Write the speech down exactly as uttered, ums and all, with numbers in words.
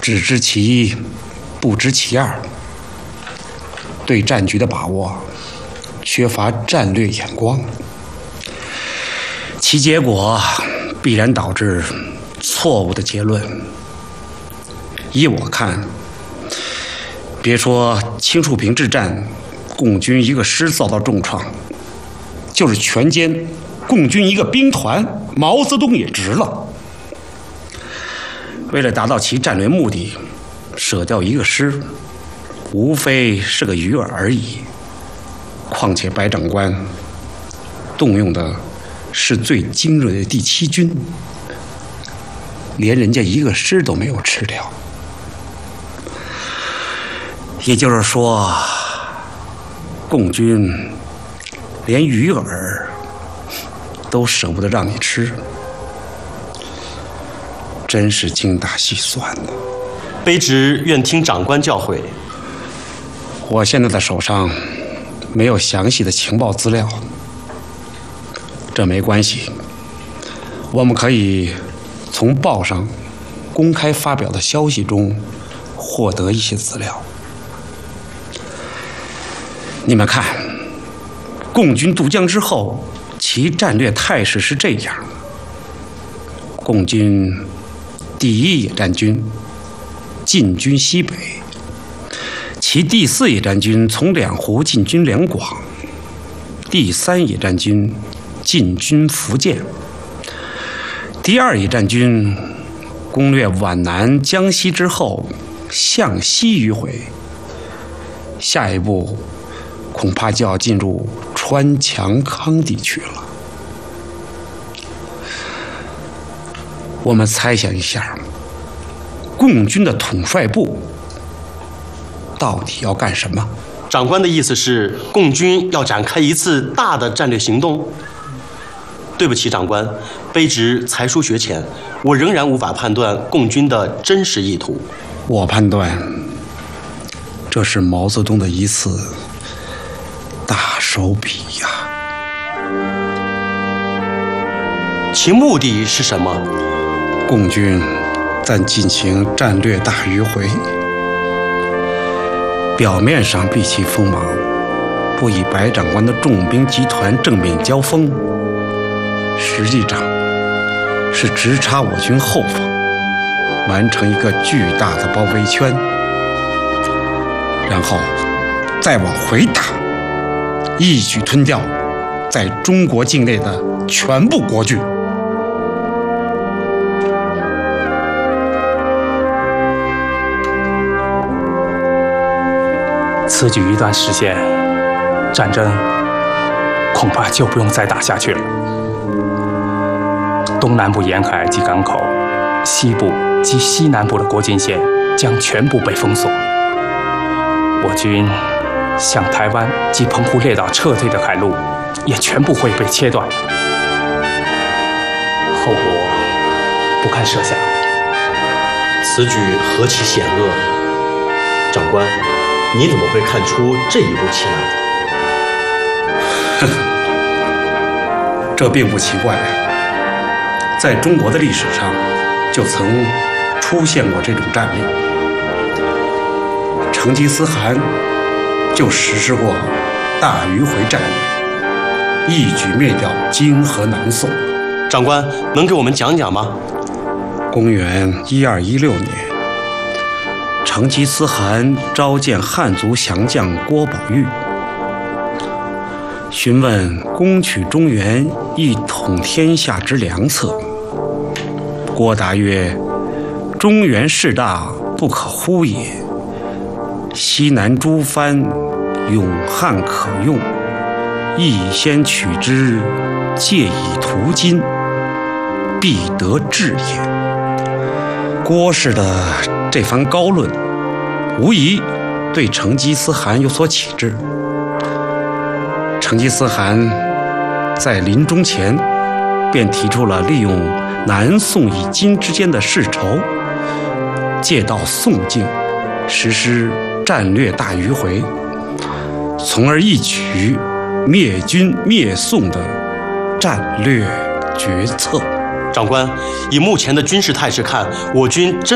只知其一，不知其二，对战局的把握缺乏战略眼光，其结果必然导致错误的结论。依我看，别说青树坪之战，共军一个师遭到重创，就是全歼共军一个兵团，毛泽东也值了。为了达到其战略目的，舍掉一个师，无非是个鱼饵而已。况且白长官动用的是最精锐的第七军，连人家一个师都没有吃掉。也就是说，共军连鱼饵都舍不得让你吃，真是精打细算的。 卑职愿听长官教诲。 我现在的手上没有详细的情报资料，这没关系，我们可以从报上公开发表的消息中获得一些资料。你们看，共军渡江之后，其战略态势是这样：共军第一野战军进军西北，其第四野战军从两湖进军两广，第三野战军进军福建，第二野战军攻略皖南、江西之后向西迂回，下一步恐怕就要进入川强康地区了。我们猜想一下，共军的统帅部到底要干什么？ 长官的意思是，共军要展开一次大的战略行动？对不起，长官，卑职才疏学浅，我仍然无法判断共军的真实意图。 我判断，这是毛泽东的一次大手笔呀。 其目的是什么？ 共军在进行战略大迂回，表面上避其锋芒，不与白长官的重兵集团正面交锋，实际上是直插我军后方，完成一个巨大的包围圈，然后再往回打，一举吞掉在中国境内的全部国军。 此举一旦实现，战争恐怕就不用再打下去了。东南部沿海及港口，西部及西南部的国境线将全部被封锁。我军向台湾及澎湖列岛撤退的海路也全部会被切断，后果不堪设想。 此举何其险恶！长官，你怎么会看出这一步棋来？ 这并不奇怪，在中国的历史上就曾出现过这种战例。成吉思汗就实施过大迂回战略，一举灭掉金和南宋。 长官，能给我们讲讲吗？ 公元一二一六年，成吉思汗召见汉族降将郭宝玉，询问攻取中原一统天下之良策。郭答曰：中原势大，不可忽也。西南诸藩，勇悍可用，亦先取之，借以图今，必得志也。郭氏的这番高论，无疑对成吉思汗有所启智。成吉思汗在临终前便提出了利用南宋与金之间的世仇，借道宋境实施战略大迂回，从而一举灭军灭宋的战略决策。 长官，以目前的军事态势看，我军真